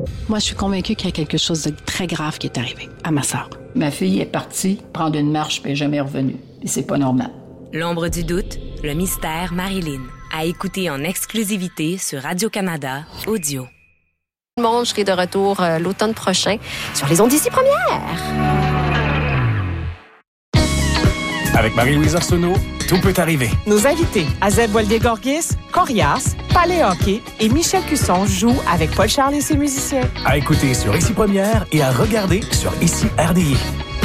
Moi, je suis convaincue qu'il y a quelque chose de très grave qui est arrivé à ma sœur. Ma fille est partie prendre une marche puis elle n'est jamais revenue. Et c'est pas normal. L'ombre du doute, le mystère Marilyn. À écouter en exclusivité sur Radio-Canada Audio. Tout le monde, je serai de retour l'automne prochain sur les ondes d'ici première. Avec Marie-Louise Arsenault, tout peut arriver. Nos invités, Azeb Boldé-Gorgis, Corias, Palais Hockey et Michel Cusson jouent avec Paul Charles et ses musiciens. À écouter sur Ici Première et à regarder sur Ici RDI.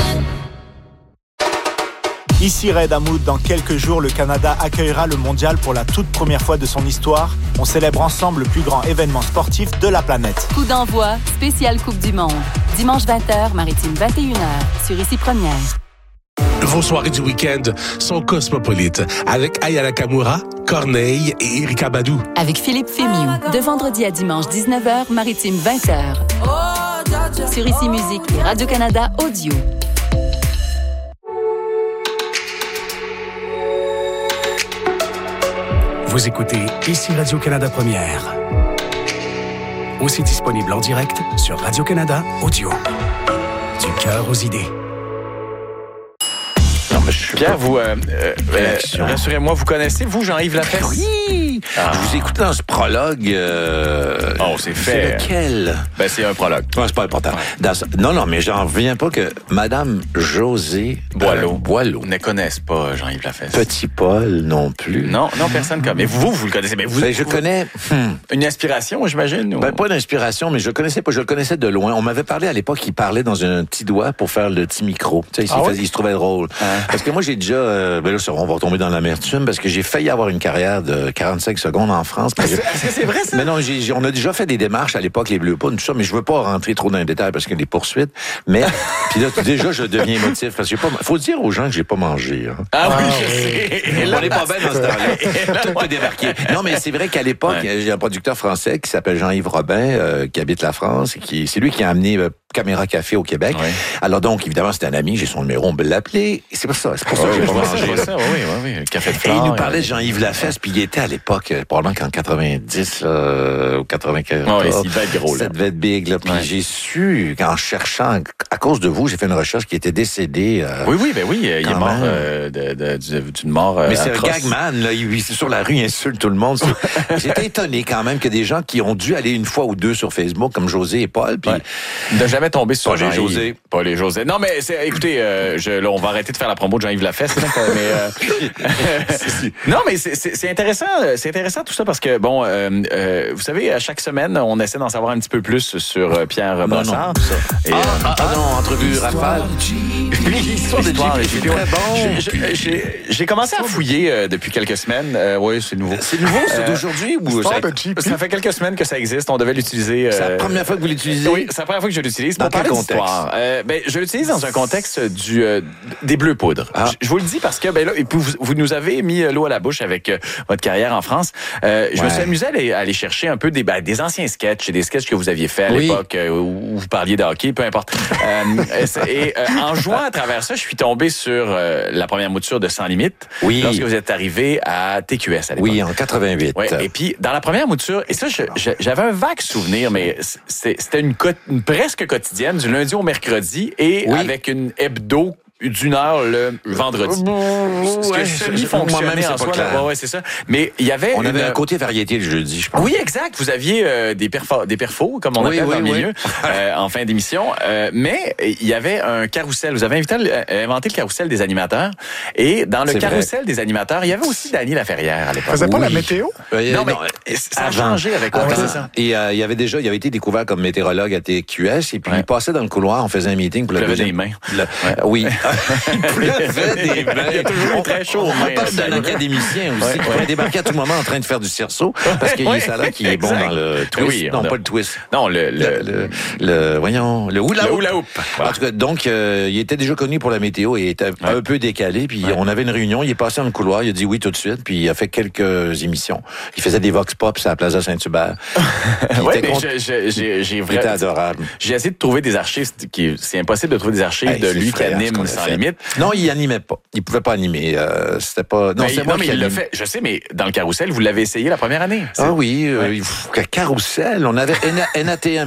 Ici Red Hamoud, dans quelques jours, le Canada accueillera le mondial pour la toute première fois de son histoire. On célèbre ensemble le plus grand événement sportif de la planète. Coup d'envoi, spéciale Coupe du Monde. Dimanche 20h, Maritime 21h, sur Ici Première. Vos soirées du week-end sont cosmopolites avec Aya Nakamura, Corneille et Erika Badou. Avec Philippe Fémiou, de vendredi à dimanche 19h, Maritime 20h. Sur Ici Musique et Radio-Canada Audio. Vous écoutez Ici Radio-Canada Première. Aussi disponible en direct sur Radio-Canada Audio. Du cœur aux idées. Pierre, vous, rassurez-moi, vous connaissez, vous, Jean-Yves Lafesse? Oui! Je vous écoute dans ce prologue. C'est fait. C'est lequel? Ben, c'est un prologue. Ouais, c'est pas important. Non, mais j'en reviens pas que Madame Josée Boileau ne connaissent pas Jean-Yves Lafesse. Petit Paul non plus. Non, personne comme. Mais vous le connaissez. Mais je connais. Une inspiration, j'imagine? Ou... Ben, pas d'inspiration, mais je le connaissais pas. Je le connaissais de loin. On m'avait parlé à l'époque, il parlait dans un petit doigt pour faire le petit micro. Tu sais, il se trouvait drôle. Parce que moi, j'ai déjà, là, on va retomber dans l'amertume parce que j'ai failli avoir une carrière de 45 secondes en France. Est-ce que c'est vrai, ça? Mais non, on a déjà fait des démarches à l'époque, les Bleus Pounes, tout ça, mais je veux pas rentrer trop dans les détails parce qu'il y a des poursuites. Mais, puis là, déjà, je deviens émotif parce que faut dire aux gens que j'ai pas mangé. Hein. Je sais. On n'est pas bien dans ce temps-là. Tout peut débarquer. Non, mais c'est vrai qu'à l'époque, j'ai un producteur français qui s'appelle Jean-Yves Robin, qui habite la France, et c'est lui qui a amené Caméra Café au Québec. Oui. Alors donc, évidemment, c'est un ami, j'ai son numéro, on peut l'appeler. C'est pour ça que j'ai pas mangé. Oui, café de flore. Et il nous parlait de Jean-Yves Lafesse, puis il était à l'époque, probablement qu'en 90, ou 94. Oui, il devait être gros, là. Ça devait être big, là. Puis j'ai su, en cherchant, à cause de vous, j'ai fait une recherche qui était décédé. Oui, il est mort d'une mort mais c'est atroce. un gagman, là. Il sur la rue, il insulte tout le monde. J'étais étonné quand même que des gens qui ont dû aller une fois ou deux sur Facebook, comme José et Paul, puis... De jamais tomber sur les José. Pas les José. Non, mais écoutez, là, on va arrêter de faire la promo de Jean-Yves Lafesse. Non, mais c'est intéressant. C'est intéressant tout ça parce que, bon, vous savez, à chaque semaine, on essaie d'en savoir un petit peu plus sur Pierre Brassard. Non, entrevue rafale. L'histoire de JP, très bon. J'ai commencé à fouiller depuis quelques semaines. Oui, c'est nouveau. C'est nouveau, c'est d'aujourd'hui ou ça fait quelques semaines que ça existe. On devait l'utiliser. C'est la première fois que vous l'utilisez? Oui, c'est la première fois que je l'utilise. Dans quel contexte? Je l'utilise dans un contexte des Bleus Poudres. Je vous le dis parce que là, et puis vous nous avez mis l'eau à la bouche avec votre carrière en France. Je me suis amusé à aller chercher un peu des anciens sketchs, des sketchs que vous aviez fait à l'époque où vous parliez de hockey, peu importe. En jouant à travers ça, je suis tombé sur la première mouture de Sans Limite lorsque vous êtes arrivé à TQS à l'époque. Oui, en 88. Ouais, et puis dans la première mouture, et ça j'avais un vague souvenir, mais c'était une presque quotidienne du lundi au mercredi et avec une hebdo d'une heure le vendredi. Ce que semi-fonctionnait en soi. Ouais, c'est ça. Mais il y avait... On avait un côté variété le jeudi, je pense. Oui, exact. Vous aviez des perfos, comme on appelle dans le milieu, en fin d'émission. Mais il y avait un carrousel. Vous avez inventé le carrousel des animateurs. Et dans le carrousel des animateurs, il y avait aussi Dany Laferrière à l'époque. Faisait pas la météo? Non, mais ça a changé avec quoi, c'est ça. Et il avait été découvert comme météorologue à TQS. Et puis il passait dans le couloir, on faisait un meeting pour le des mains. Oui. Il pleuvait des mains. Il y a toujours très chaud. On parle d'un académien aussi qui pourrait débarquer à tout moment en train de faire du cerceau parce qu'il est ça là qui est bon dans le twist. Non, pas le twist. Non, le hula hoop. En tout cas, donc, il était déjà connu pour la météo et il était un peu décalé. Puis on avait une réunion, il est passé dans le couloir, il a dit oui tout de suite, puis il a fait quelques émissions. Il faisait des vox pop à la Plaza Saint-Hubert. J'ai vraiment... était adorable. J'ai essayé de trouver des archives, c'est impossible de trouver des archives de lui qui anime Sans Limite. Non, il animait pas. Il pouvait pas animer. C'était pas. Non, c'est moi qui il l'a fait. Je sais, mais dans le carrousel, vous l'avez essayé la première année. Ah oui, Carrousel. On avait NATM